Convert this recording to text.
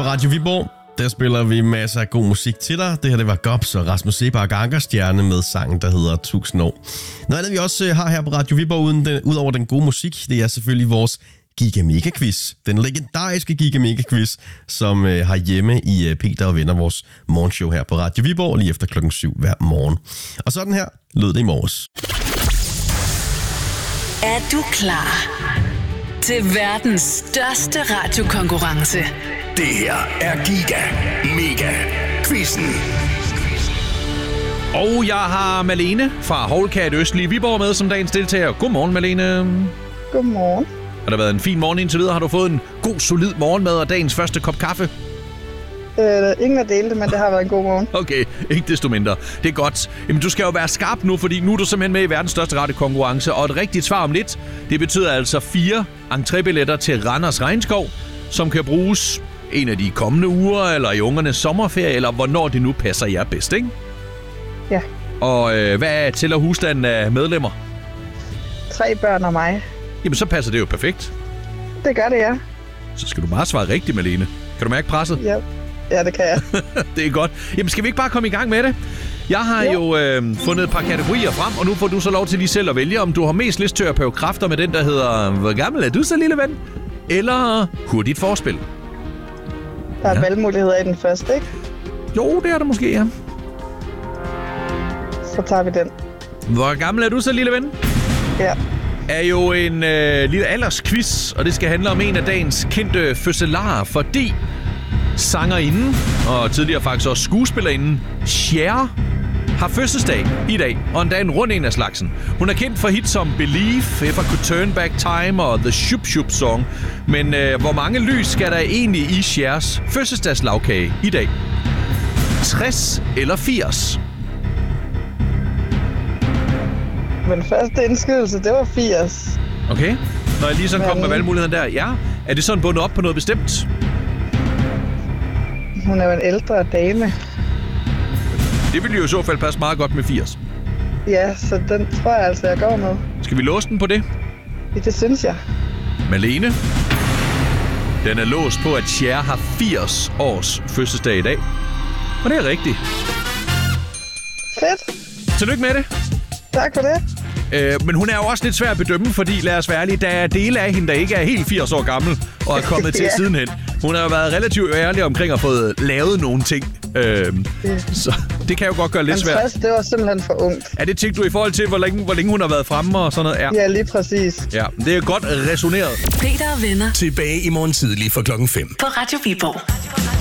Radio Viborg. Der spiller vi masser af god musik til dig. Det her, det var Gobs og Rasmus Seebach Ankerstjerne med sangen, der hedder 1000 år. Noget andet, vi også har her på Radio Viborg, ud over den gode musik, det er selvfølgelig vores Giga Mega Quiz. Den legendariske Giga Mega Quiz, som har hjemme i Peter og Venner, vores morgenshow her på Radio Viborg, lige efter 7:00 hver morgen. Og sådan her lød det i morges. Er du klar til verdens største radiokonkurrence? Det her er Giga Mega Quizzen. Og jeg har Malene fra Hovlkat Østlige Viborg med som dagens deltager. Godmorgen, Malene. Godmorgen. Har det været en fin morgen indtil videre? Har du fået en god, solid morgenmad og dagens første kop kaffe? Ingen at dele det, men det har været en god morgen. Okay, ikke desto mindre. Det er godt. Jamen, du skal jo være skarp nu, fordi nu er du simpelthen med i verdens største radiokonkurrence. Og et rigtigt svar om lidt, det betyder altså 4 entrébilletter til Randers Regnskov, som kan bruges en af de kommende uger, eller i ungernes sommerferie, eller hvornår det nu passer jer bedst, ikke? Ja. Og hvad tæller husstanden af medlemmer? 3 børn og mig. Jamen, så passer det jo perfekt. Det gør det, ja. Så skal du bare svare rigtigt, Malene. Kan du mærke presset? Ja, det kan jeg. Det er godt. Jamen, skal vi ikke bare komme i gang med det? Jeg har jo fundet et par kategorier frem, og nu får du så lov til lige selv at vælge, om du har mest lyst til at prøve kræfter med den, der hedder Hvor gammel er du så, lille ven? Eller Hurtigt forspil. Der er valgmuligheder i den første, ikke? Jo, det er der måske, ja. Så tager vi den. Hvor gammel er du så, lille ven? Ja. Er jo en lille aldersquiz, og det skal handle om en af dagens kendte fødselarer, fordi sangerinden, og tidligere faktisk også skuespillerinden, Cher, har fødselsdag i dag, og endda en rund en af slagsen. Hun er kendt for hits som Believe, If I Could Turn Back Time og The Shoop Shoop Song. Men hvor mange lys skal der egentlig i Chers fødselsdagslagkage i dag? 60 eller 80? Men første indskydelse, det var 80. Okay. Når jeg lige sådan kom med valgmuligheden der, ja. Er det sådan bundet op på noget bestemt? Hun er jo en ældre dame. Det ville jo i så fald passe meget godt med 80. Ja, så den tror jeg altså, jeg går med. Skal vi låse den på det? Ja, det synes jeg. Malene? Den er låst på, at Cher har 80 års fødselsdag i dag. Og det er rigtigt. Fedt. Tillykke med det. Tak for det. Men hun er jo også lidt svær at bedømme, fordi lad os være ærlige, der er dele af hende, der ikke er helt 80 år gammel og er kommet til sidenhen. Hun har jo været relativt ærlig omkring at få lavet nogle ting. Så det kan jo godt gøre lidt svært. Det var simpelthen for ungt. Er det tænkt du i forhold til, hvor længe hun har været fremme og sådan noget? Ja, lige præcis. Ja, det er godt resoneret. Peter og Venner. Tilbage i morgen tidlig fra 5:00. På Radio Viborg.